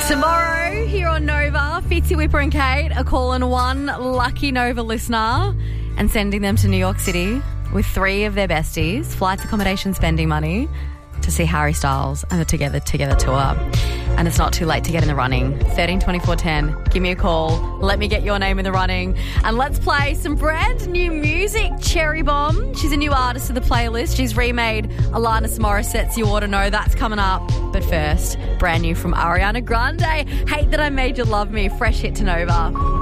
Tomorrow here on Nova, Fitzy, Whipper and Kate are calling one lucky Nova listener and sending them to New York City with 3 of their besties, flights, accommodation, spending money to see Harry Styles and the Together tour. And it's not too late to get in the running. 13 24 10. Give me a call. Let me get your name in the running. And let's play some brand new music. Cherry Bomb. She's a new artist to the playlist. She's remade Alanis Morissette's You Ought to Know. That's coming up. But first, brand new from Ariana Grande. Hate That I Made You Love Me. Fresh hit to Nova.